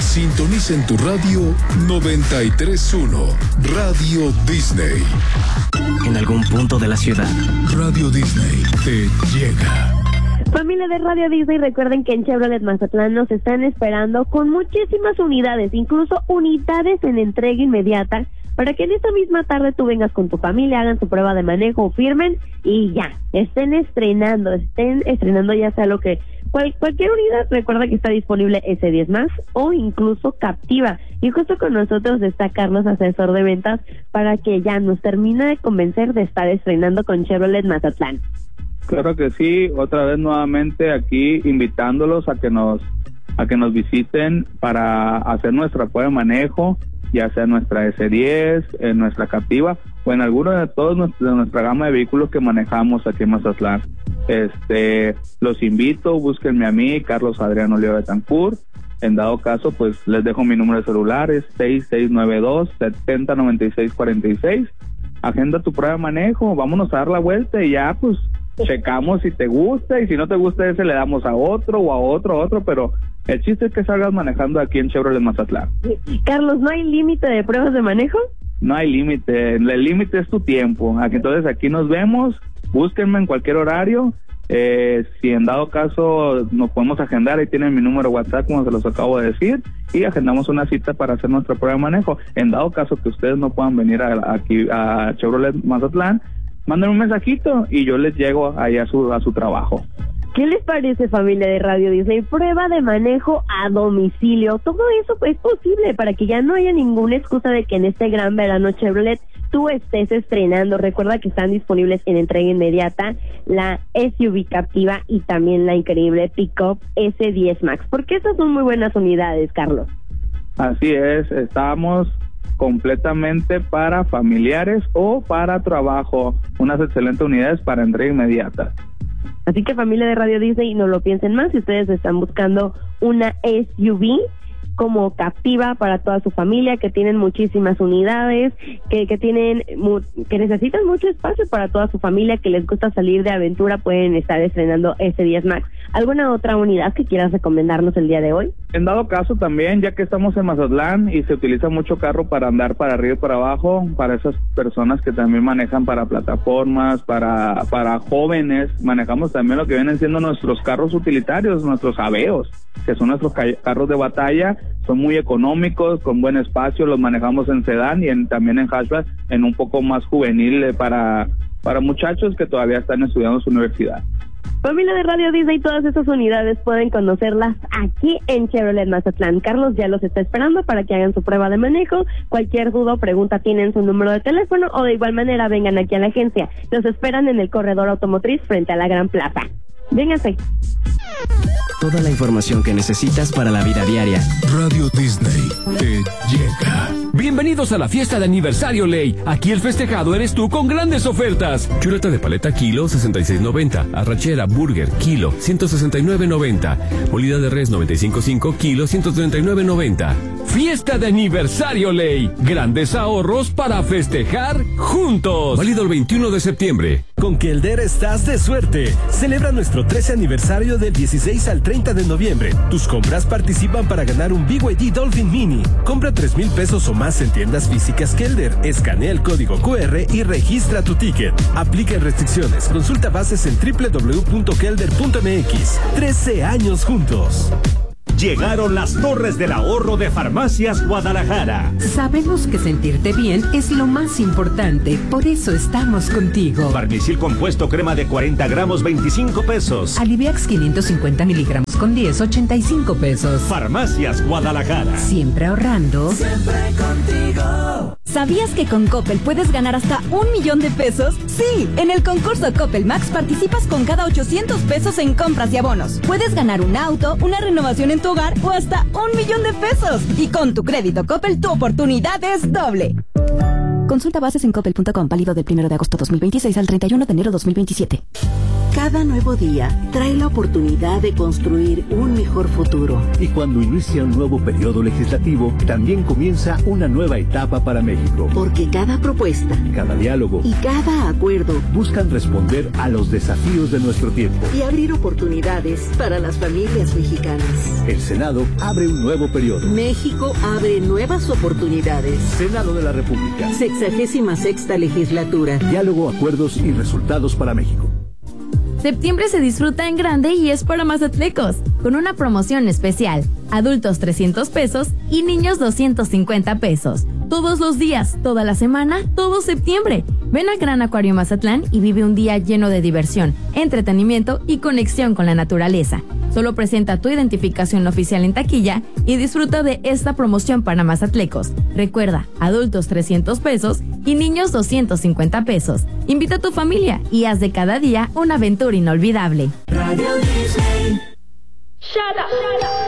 Sintoniza en tu radio 93.1 Radio Disney. En algún punto de la ciudad, Radio Disney te llega. Familia de Radio Disney, recuerden que en Chevrolet Mazatlán nos están esperando con muchísimas unidades, incluso unidades en entrega inmediata, para que en esta misma tarde tú vengas con tu familia, hagan su prueba de manejo, firmen y ya, estén estrenando ya sea lo que cualquier unidad. Recuerda que está disponible S10 Más o incluso Captiva, y justo con nosotros está Carlos, asesor de ventas, para que ya nos termine de convencer de estar estrenando con Chevrolet Mazatlán. Claro que sí, otra vez nuevamente aquí invitándolos a que nos visiten para hacer nuestra prueba de manejo, ya sea nuestra S10, en nuestra Captiva o en alguno de todos de nuestra gama de vehículos que manejamos aquí en Mazatlán. Los invito, búsquenme a mí, Carlos Adrián Oliva Betancourt. En dado caso, pues les dejo mi número de celular, es 6692-709646. Agenda tu prueba de manejo, vámonos a dar la vuelta y ya pues checamos si te gusta, y si no te gusta ese le damos a otro o a otro, pero el chiste es que salgas manejando aquí en Chevrolet Mazatlán. Carlos, ¿no hay límite de pruebas de manejo? No hay límite, el límite es tu tiempo. Entonces aquí nos vemos, búsquenme en cualquier horario. Si en dado caso nos podemos agendar, ahí tienen mi número WhatsApp, como se los acabo de decir, y agendamos una cita para hacer nuestra prueba de manejo. En dado caso que ustedes no puedan venir aquí a Chevrolet Mazatlán, mándenme un mensajito y yo les llego ahí a su trabajo. ¿Qué les parece, familia de Radio Disney? Prueba de manejo a domicilio. Todo eso es posible para que ya no haya ninguna excusa de que en este gran verano Chevrolet tú estés estrenando. Recuerda que están disponibles en entrega inmediata la SUV Captiva y también la increíble Pickup S10 Max, porque estas son muy buenas unidades, Carlos. Así es, estamos completamente para familiares o para trabajo, unas excelentes unidades para entrega inmediata. Así que, familia de Radio Disney, no lo piensen más. Si ustedes están buscando una SUV como Captiva para toda su familia, que tienen muchísimas unidades, que necesitan mucho espacio para toda su familia, que les gusta salir de aventura, pueden estar estrenando S10 Max. ¿Alguna otra unidad que quieras recomendarnos el día de hoy? En dado caso también, ya que estamos en Mazatlán y se utiliza mucho carro para andar para arriba y para abajo, para esas personas que también manejan para plataformas, para jóvenes, manejamos también lo que vienen siendo nuestros carros utilitarios, nuestros Aveos, que son nuestros carros de batalla. Son muy económicos, con buen espacio, los manejamos en sedán y también en hatchback, en un poco más juvenil para muchachos que todavía están estudiando su universidad. Familia de Radio Disney, todas esas unidades pueden conocerlas aquí en Chevrolet Mazatlán. Carlos ya los está esperando para que hagan su prueba de manejo. Cualquier duda o pregunta, tienen su número de teléfono, o de igual manera vengan aquí a la agencia. Los esperan en el corredor automotriz frente a la Gran Plaza. Vénganse. Toda la información que necesitas para la vida diaria. Radio Disney te llega. Bienvenidos a la fiesta de aniversario Ley. Aquí el festejado eres tú con grandes ofertas. Chuleta de paleta kilo 66.90, arrachera burger kilo 169.90, molida de res 95.5 kilo 139.90. Fiesta de aniversario Ley. Grandes ahorros para festejar juntos. Válido el 21 de septiembre. Con Kelder estás de suerte. Celebra nuestro 13 aniversario del 16 al 30 de noviembre. Tus compras participan para ganar un BYD Dolphin Mini. Compra 3,000 pesos o más en tiendas físicas Kelder. Escanea el código QR y registra tu ticket. Aplica restricciones. Consulta bases en www.kelder.mx. 13 años juntos. Llegaron las torres del ahorro de Farmacias Guadalajara. Sabemos que sentirte bien es lo más importante, por eso estamos contigo. Barnicil compuesto crema de 40 gramos, 25 pesos. Aliviax 550 miligramos con 10, 85 pesos. Farmacias Guadalajara. Siempre ahorrando. Siempre contigo. ¿Sabías que con Coppel puedes ganar hasta 1,000,000 de pesos? Sí, en el concurso Coppel Max participas con cada 800 pesos en compras y abonos. Puedes ganar un auto, una renovación en tu hogar o hasta 1,000,000 de pesos. Y con tu crédito Coppel, tu oportunidad es doble. Consulta bases en coppel.com, válido del 1 de agosto 2026 al 31 de enero 2027. Cada nuevo día trae la oportunidad de construir un mejor futuro. Y cuando inicia un nuevo periodo legislativo, también comienza una nueva etapa para México. Porque cada propuesta, cada diálogo y cada acuerdo buscan responder a los desafíos de nuestro tiempo y abrir oportunidades para las familias mexicanas. El Senado abre un nuevo periodo. México abre nuevas oportunidades. Senado de la República. 66ª legislatura. Diálogo, acuerdos y resultados para México. Septiembre se disfruta en grande y es para mazatlecos, con una promoción especial. Adultos 300 pesos y niños 250 pesos. Todos los días, toda la semana, todo septiembre. Ven al Gran Acuario Mazatlán y vive un día lleno de diversión, entretenimiento y conexión con la naturaleza. Solo presenta tu identificación oficial en taquilla y disfruta de esta promoción para mazatlecos. Recuerda, adultos 300 pesos y niños 250 pesos. Invita a tu familia y haz de cada día una aventura inolvidable. Radio Disney. Shut up.